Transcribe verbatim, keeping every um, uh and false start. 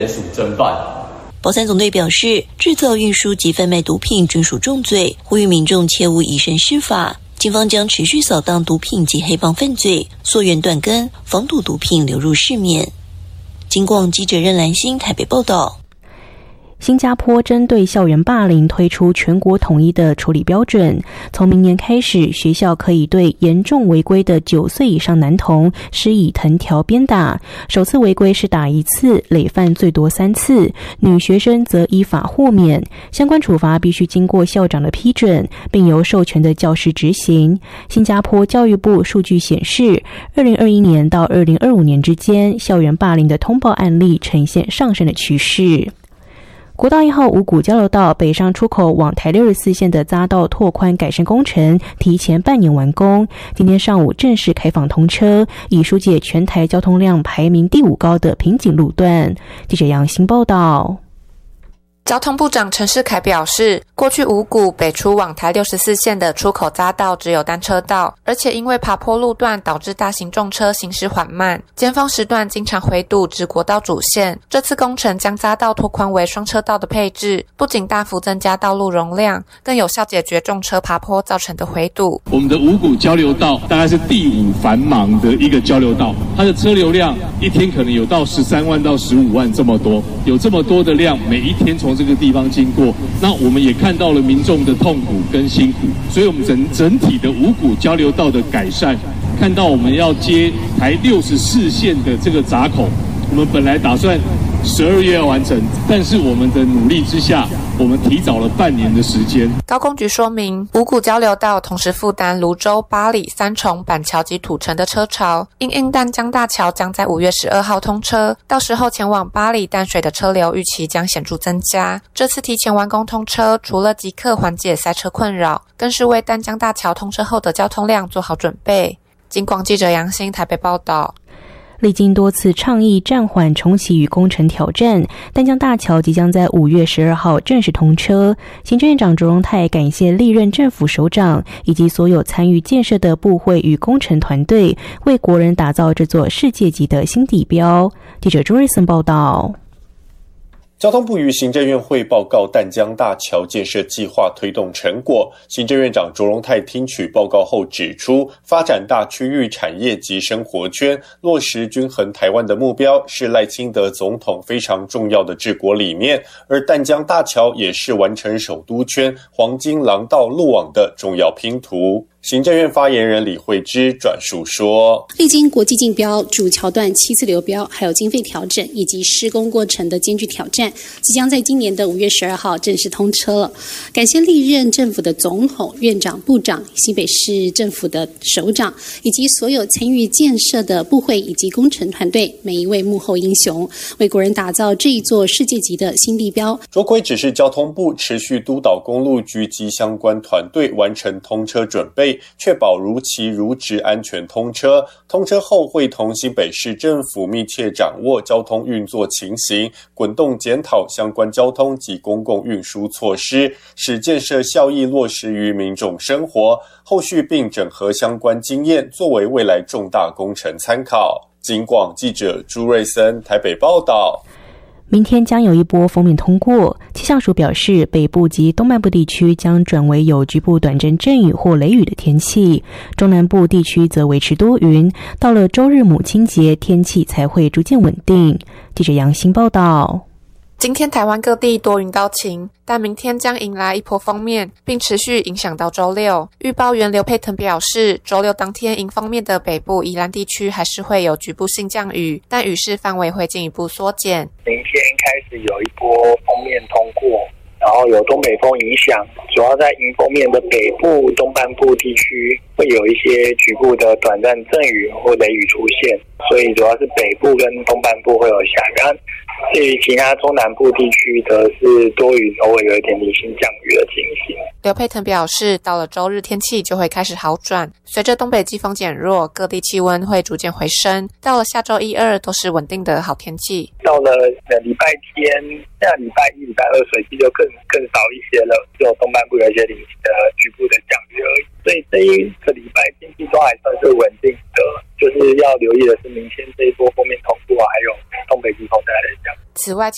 属侦办。 保三总队表示，制造、运输及贩卖毒品均属重罪，呼吁民众切勿以身试法。警方将持续扫荡毒品及黑帮犯罪，溯源断根，防堵毒品流入市面。警广记者任兰心台北报道。 新加坡针对校园霸凌推出全国统一的处理标准，从明年开始，学校可以对严重违规的九岁以上男童施以藤条鞭打，首次违规是打一次，累犯最多三次，女学生则依法豁免，相关处罚必须经过校长的批准，并由授权的教师执行。新加坡教育部数据显示，二零二一年到二零二五年之间，校园霸凌的通报案例呈现上升的趋势。国道一号五股交流道北上出口往台六十四线的匝道拓宽改善工程提前半年完工，今天上午正式开放通车，以疏解全台交通量排名第五高的瓶颈路段。记者杨新报道。 交通部长陈世凯表示，过去五股北出往台六十四线的出口匝道只有单车道，而且因为爬坡路段导致大型重车行驶缓慢，尖峰时段经常回堵至国道主线。这次工程将匝道拓宽为双车道的配置，不仅大幅增加道路容量，更有效解决重车爬坡造成的回堵。 我们的五股交流道大概是第五繁忙的一个交流道，它的车流量一天可能有到十三万到十五万这么多，有这么多的量，每一天从这个地方经过，那我们也看到了民众的痛苦跟辛苦，所以我们整整体的五股交流道的改善，看到我们要接台六十四线的这个闸口，我们本来打算十二月要完成，但是我们的努力之下，我们提早了半年的时间。 高工局说明，五股交流道同时负担泸州、八里、三重、板桥及土城的车潮，因应淡江大桥将在五月十二号通车，到时候前往八里淡水的车流预期将显著增加。这次提前完工通车，除了即刻缓解塞车困扰，更是为淡江大桥通车后的交通量做好准备。警广记者杨欣台北报道。 历经多次倡议暂缓重启与工程挑战，淡江大桥即将在五月十二号正式通车。行政院长卓荣泰感谢历任政府首长以及所有参与建设的部会与工程团队，为国人打造这座世界级的新地标。记者朱瑞森报道。 交通部于行政院会报告淡江大桥建设计划推动成果，行政院长卓荣泰听取报告后指出，发展大区域产业及生活圈，落实均衡台湾的目标是赖清德总统非常重要的治国理念，而淡江大桥也是完成首都圈黄金廊道路网的重要拼图。行政院发言人李惠芝转述说， 历经国际竞标、主桥段七次流标，还有经费调整以及施工过程的艰巨挑战，即将在今年的五月十二号正式通车了。感谢历任政府的总统、院长、部长、新北市政府的首长，以及所有参与建设的部会以及工程团队，每一位幕后英雄，为国人打造这一座世界级的新地标。 卓奎指示交通部持续督导公路局及相关团队完成通车准备，确保如期如职安全通车。通车后会同新北市政府密切掌握交通运作情形，滚动检讨相关交通及公共运输措施，使建设效益落实于民众生活，后续并整合相关经验，作为未来重大工程参考。警广记者朱瑞森台北报道。 明天将有一波锋面通过，气象署表示，北部及东半部地区将转为有局部短阵阵雨或雷雨的天气，中南部地区则维持多云，到了周日母亲节，天气才会逐渐稳定。记者杨欣报道。 今天台湾各地多云到晴，但明天将迎来一波锋面，并持续影响到周六。预报员刘佩腾表示，周六当天迎锋面的北部宜兰地区还是会有局部性降雨，但雨势范围会进一步缩减。 明天开始有一波锋面通过，然后有东北风影响，主要在迎锋面的北部、东半部地区会有一些局部的短暂阵雨或雷雨出现，所以主要是北部跟东半部会有下雨。至于其他中南部地区则是多云，偶尔有一点零星降雨的情形。 刘佩腾表示，到了周日天气就会开始好转，随着东北季风减弱，各地气温会逐渐回升，到了下周一二都是稳定的好天气。 到了礼拜天，下礼拜一、礼拜二水汽就更更少一些了，只有东半部有一些零星的局部的降雨而已。所以这一个礼拜天气都还算是稳定的，就是要留意的是明天这一波锋面通过，还有东北季风带来的降雨。 此外，